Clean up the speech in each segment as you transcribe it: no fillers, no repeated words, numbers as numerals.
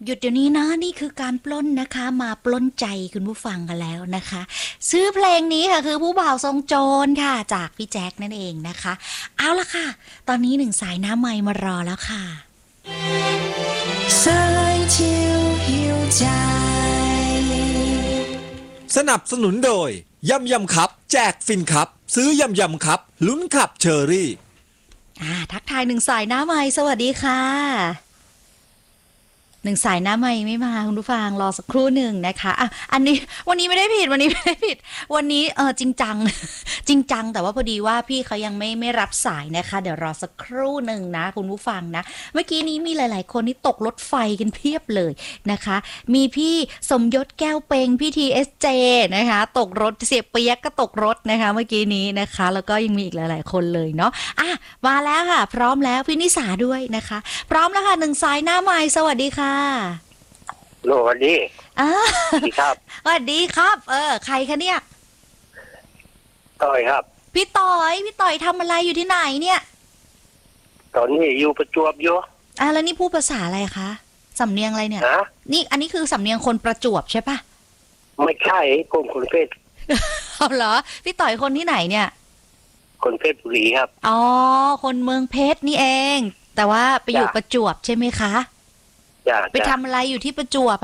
หยุดเดี๋ยวนี้นะนี่คือการปล้นนะคะมาปล้นใจคุณผู้ฟังกันแล้วนะคะชื่อเพลงนี้ค่ะคือผู้บ่าวทรงโจรค่ะจากพี่แจ็คนั่นเองนะคะเอาละค่ะตอนนี้หนึ่งสายน้ำไมค์มารอแล้วค่ะสายเที่ยวหิวใจสนับสนุนโดยยำยำครับแจกฟินครับซื้อยำยำครับลุ้นขับเชอรี่ทักทายหนึ่งสายน้ำไมค์สวัสดีค่ะหนึ่งสายน้ำไมค์ไม่มาคุณผู้ฟังรอสักครู่หนึ่งนะคะอันนี้วันนี้ไม่ได้ผิดวันนี้จริงจัง จริงจังแต่ว่าพอดีว่าพี่เขายังไม่รับสายนะคะเดี๋ยวรอสักครู่หนึ่งนะคุณผู้ฟังนะเมื่อกี้นี้มีหลายๆคนที่ตกรถไฟกันเพียบเลยนะคะมีพี่สมยศแก้วเปงพี่ทีเอสเจนะคะตกรถเสียเปียกก็ตกรถนะคะเมื่อกี้นี้นะคะแล้วก็ยังมีอีกหลายๆคนเลยเนาะมาแล้วค่ะพร้อมแล้วพี่นิสาด้วยนะคะพร้อมแล้วค่ะหนึ่งสายหน้าไมค์สวัสดีค่ะโลวันดีสวัสดีครับสวัสดีครับใครคะเนี่ยต้อยครับพี่ต่อยทำอะไรอยู่ที่ไหนเนี่ยตอนนี้อยู่ประจวบอยู่แล้วนี่พูดภาษาอะไรคะสำเนียงอะไรเนี่ยนี่อันนี้คือสำเนียงคนประจวบใช่ปะไม่ใช่คนเพชรเอาเหรอพี่ต่อยคนที่ไหนเนี่ยคนเพชรบุรีครับอ๋อคนเมืองเพชรนี่เองแต่ว่าไปอยู่ประจวบใช่ไหมคะไปทำอะไรอยู่ที่ประจวบ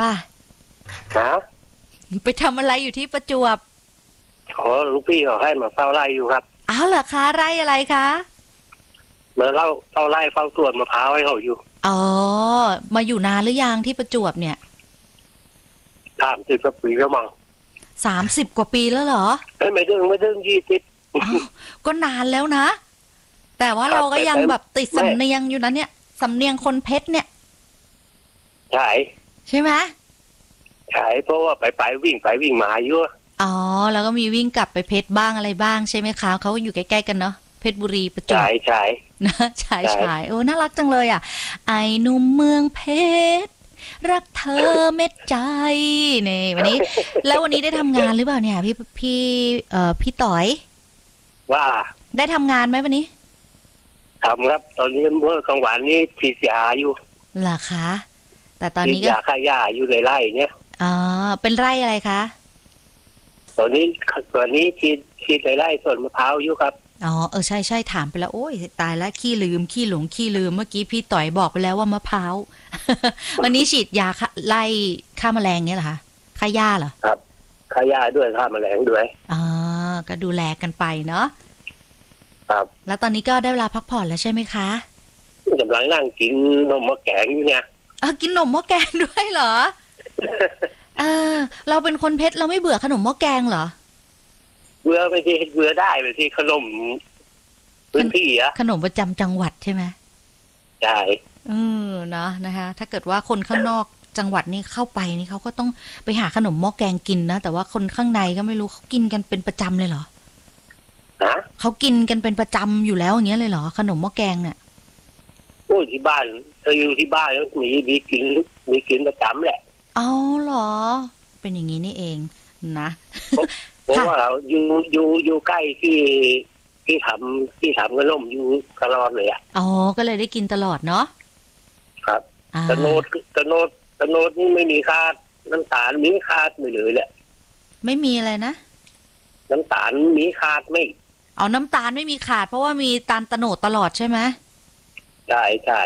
ไปทำอะไรอยู่ที่ประจวบลูกพี่เขาให้มาเฝ้าไร่อยู่ครับเหรอคะไร่อะไรคะมาเฝ้าไร่เฝ้าสวนมะพร้าวให้เขาอยู่มาอยู่นานหรือยังที่ประจวบเนี่ย 30 กว่าปีแล้วมั้ง 30 กว่าปีแล้วเหรอไม่ถึง 20ก็นานแล้วนะแต่ว่าเราก็ยังแบบติดสำเนียงอยู่นะเนี่ยสำเนียงคนเพชรเนี่ยใช่ไหมใช่เพราะว่าไปวิ่งมาอยู่แล้วก็มีวิ่งกลับไปเพชรบ้างอะไรบ้างใช่ไหมคะเขาอยู่ใกล้ๆกันเนาะเพชรบุรีประจวบใช่นะใช่โอ้น่ารักจังเลยไอ้หนุ่มเมืองเพชรรักเธอเม็ดใจนี่วันนี้ แล้ววันนี้ได้ทำงานหรือเปล่าเนี่ยพี่ต่อยว่าได้ทำงานไหมวันนี้ทำครับตอนนี้เมื่อกลางวันนี้ฉีดยาอยู่เหรอคะแต่ตอนนี้ก็ยาฆ่าหญ้าอยู่ในไร่เนี่ยเป็นไร่อะไรคะตอนนี้ฉีดในไร่สวนมะพร้าวอยู่ครับใช่ถามไปแล้วโอ้ยตายแล้วขี้ลืมเมื่อกี้พี่ต่อยบอกไปแล้วว่ามะพร้าว วันนี้ฉีดยาไล่ฆ่าแมลงเนี่ยเหรอคะฆ่าหญ้าเหรอครับฆ่าหญ้าด้วยฆ่าแมลงด้วยก็ดูแลกันไปเนาะครับแล้วตอนนี้ก็ได้เวลาพักผ่อนแล้วใช่ไหมคะกำลังนั่งกินนมหม้อแกงอยู่เนี่ยกินนมหม้อแกงด้วยเหรอ เราเป็นคนเพชรเราไม่เบื่อขนมหม้อแกงเหรอเบื่อไปที่เบื่อได้ไปที่ขนมพื้นที่ขนมประจำจังหวัดใช่ไหมใช่เนาะนะคะถ้าเกิดว่าคนข้างนอกจังหวัดนี่เข้าไปนี่เขาก็ต้องไปหาขนมหม้อแกงกินนะแต่ว่าคนข้างในก็ไม่รู้เขากินกันเป็นประจำเลยเหรอเขากินกันเป็นประจำอยู่แล้วอย่างเงี้ยเลยเหรอขนมหม้อแกงเนี่ยโอ้ที่บ้านเธออยู่ที่บ้านแล้วมีกินประจำแหละเหรอเป็นอย่างนี้นี่เองนะเพราะว่าเราอยู่ใกล้ที่ทำขนมอยู่ตลอดเลยก็เลยได้กินตลอดเนาะครับตะโนดนี่ไม่มีคาดน้ำตาลมีคาดไม่เลยแหละไม่มีอะไรนะน้ำตาลมีคาดไม่น้ำตาลไม่มีขาดเพราะว่ามีตาลตะโนดตลอดใช่ไหมใช่